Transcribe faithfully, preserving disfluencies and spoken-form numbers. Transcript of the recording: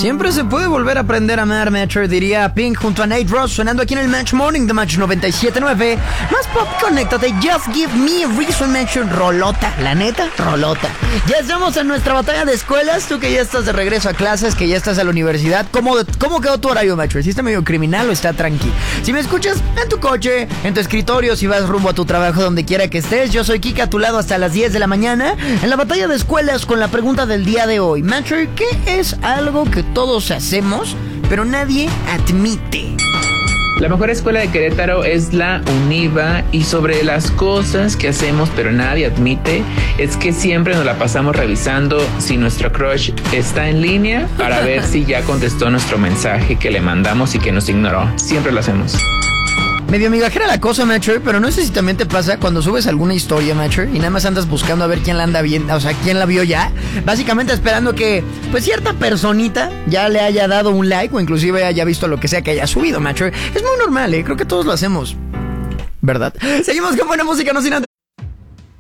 Siempre se puede volver a aprender a amar, Metro, diría Pink junto a Nate Ross, sonando aquí en el Match Morning de Match noventa y siete punto nueve. Más pop, conéctate, just give me a reason, Metro. Rolota, la neta, rolota. Ya estamos en nuestra batalla de escuelas. Tú que ya estás de regreso a clases, que ya estás a la universidad. ¿Cómo, cómo quedó tu horario, Metro? ¿Sí está medio criminal o está tranqui? Si me escuchas en tu coche, en tu escritorio, si vas rumbo a tu trabajo, donde quiera que estés, yo soy Kika a tu lado hasta las diez de la mañana. En la batalla de escuelas con la pregunta del día de hoy. Metro, ¿qué es algo que todos hacemos, pero nadie admite? La mejor escuela de Querétaro es la UNIVA, y sobre las cosas que hacemos pero nadie admite es que siempre nos la pasamos revisando si nuestro crush está en línea para ver si ya contestó nuestro mensaje que le mandamos y que nos ignoró. Siempre lo hacemos. Medio migajera la cosa, Metro, pero no sé si también te pasa cuando subes alguna historia, Metro, y nada más andas buscando a ver quién la anda viendo, o sea, quién la vio ya, básicamente esperando que, pues, cierta personita ya le haya dado un like o inclusive haya visto lo que sea que haya subido, Metro. Es muy normal, ¿eh? Creo que todos lo hacemos, ¿verdad? Seguimos con buena música, no sin antes.